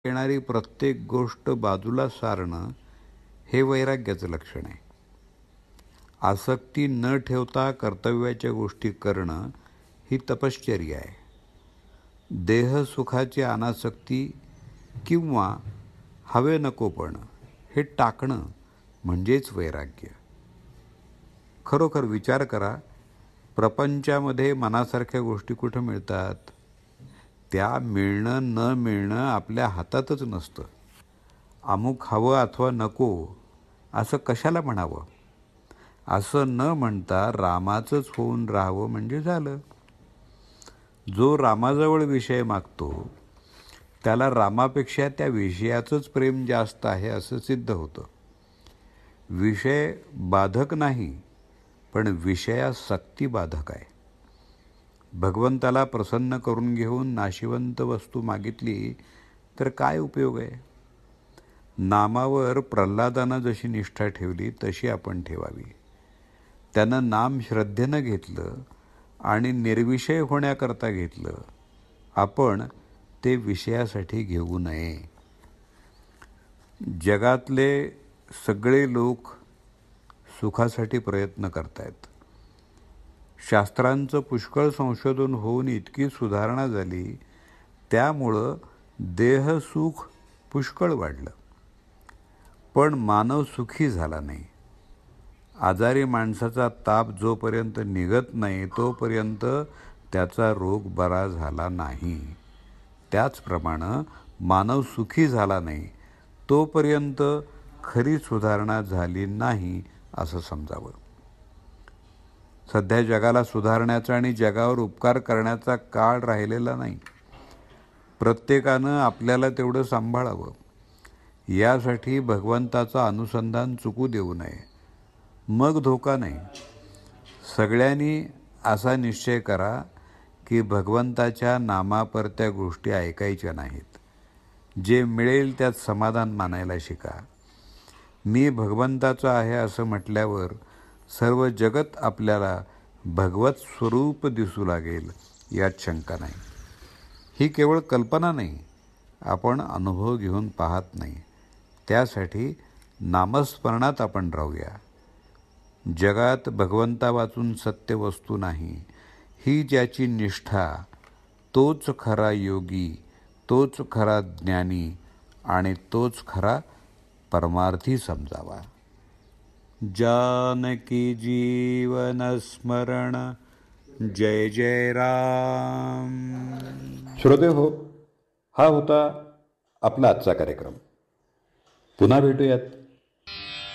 येणारी प्रत्येक गोष्ट बाजूला सारणं हे वैराग्याचं लक्षण आहे. आसक्ती न ठेवता कर्तव्याच्या गोष्टी करणं ही तपश्चर्या आहे. देहसुखाची अनासक्ती किंवा हवे नकोपण हे टाकणं म्हणजेच वैराग्य. खरोखर विचार करा, प्रपंचामध्ये मनासारख्या गोष्टी कुठं मिळतात? त्या मिळणं न मिळणं आपल्या हातातच नसतं. अमुक हवं अथवा नको असं कशाला म्हणावं? असं न म्हणता रामाचंच होऊन राहावं म्हणजे झालं. जो रामाजवळ विषय मागतो त्याला रामापेक्षा त्या विषयाचंच प्रेम जास्त आहे असं सिद्ध होतं. विषय बाधक नाही, पण विषयासक्ती बाधक आहे. भगवंताला प्रसन्न करून घेऊन नाशिवंत वस्तू मागितली तर काय उपयोग आहे? नामावर प्रल्हादानं जशी निष्ठा ठेवली तशी आपण ठेवावी. त्यानं नाम श्रद्धेनं घेतलं आणि निर्विषय होण्याकरता घेतलं. आपण ते विषयासाठी घेऊ नये. जगातले सगळे लोक सुखासाठी प्रयत्न करतायत. शास्त्रांचं पुष्कळ संशोधन होऊन इतकी सुधारणा झाली, त्यामुळं देहसुख पुष्कळ वाढलं. पण मानव सुखी झाला नाही. आजारी माणसाचा ताप जोपर्यंत निघत नाही तोपर्यंत त्याचा रोग बरा झाला नाही. त्याचप्रमाणे मानव सुखी झाला नाही तोपर्यंत खरी सुधारणा झाली नाही असं समजावं. सध्या जगाला सुधारण्याचा आणि जगावर उपकार करण्याचा काळ राहिलेला नाही. प्रत्येकानं आपल्याला तेवढं सांभाळावं. यासाठी भगवंताचं अनुसंधान चुकू देऊ नये. मग धोका नाही. सगळ्यांनी असा निश्चय करा की भगवंताच्या नामापरत्या गोष्टी ऐकायच्या नाहीत. जे मिळेल त्यात समाधान मानायला शिका. मी भगवंताचं आहे असं म्हटल्यावर सर्व जगत आपल्याला भगवत स्वरूप दिसू लागेल यात शंका नाही. ही केवळ कल्पना नाही, आपण अनुभव घेऊन पाहत नाही. त्यासाठी नामस्मरणात आपण राहूया. जगात भगवंता वाचून सत्य वस्तू नाही. ही ज्याची निष्ठा तोच खरा योगी, तोच खरा ज्ञानी आणि तोच खरा परमार्थी समजावा. जानकी जीवन स्मरण जय जय राम. श्रोते हो, हा होता आपला आजचा कार्यक्रम. पुन्हा भेटूयात